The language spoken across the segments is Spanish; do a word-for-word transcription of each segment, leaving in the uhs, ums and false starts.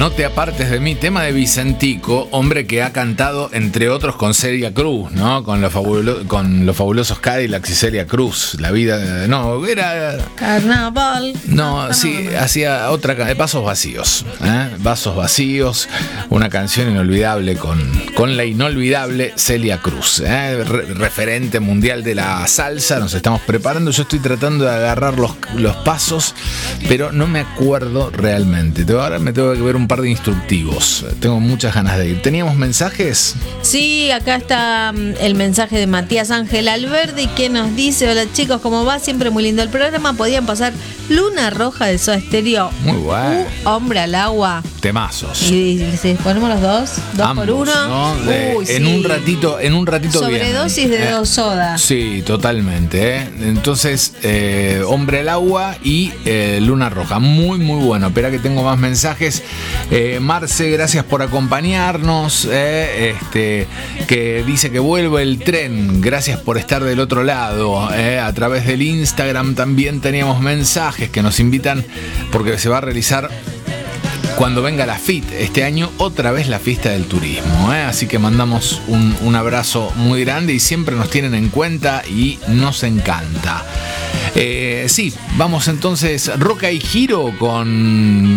No te apartes de mí, tema de Vicentico, hombre que ha cantado entre otros con Celia Cruz, ¿no? Con los, fabulo- con los fabulosos Cadillacs y Celia Cruz. La vida, de, no, era... Carnaval. No, sí, hacía otra, de Vasos Vacíos, ¿eh? Vasos Vacíos, una canción inolvidable con, con la inolvidable Celia Cruz, ¿eh? Re- referente mundial de la salsa. Nos estamos preparando, yo estoy tratando de agarrar los, los pasos, pero no me acuerdo realmente. Ahora me tengo que ver un par de instructivos. Tengo muchas ganas de ir. ¿Teníamos mensajes? Sí, acá está mm, el mensaje de Matías Ángel Alberdi que nos dice: hola chicos, ¿cómo va? Siempre muy lindo el programa. Podían pasar Luna Roja de Soda Stereo. Muy bueno. Uh, hombre al agua. Temazos. Y, y si ponemos los dos, dos Ambos, por uno. ¿no? De- Uy, en sí. un ratito, en un ratito Sobredosis vienen. de Eh, dos sodas. Sí, totalmente. ¿eh? Entonces, eh, Hombre al Agua y eh, Luna Roja. Muy, muy bueno. Espera que tengo más mensajes. Eh, Marce, gracias por acompañarnos. Eh, este, que dice que vuelve el tren. Gracias por estar del otro lado. Eh, a través del Instagram también teníamos mensajes que nos invitan porque se va a realizar cuando venga la F I T este año, otra vez la fiesta del turismo, ¿eh? Así que mandamos un, un abrazo muy grande y siempre nos tienen en cuenta y nos encanta. Eh, sí, vamos entonces, Roca y Giro con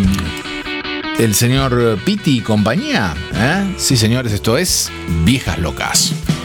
el señor Pitti y compañía, ¿eh? Sí, señores, esto es Viejas Locas.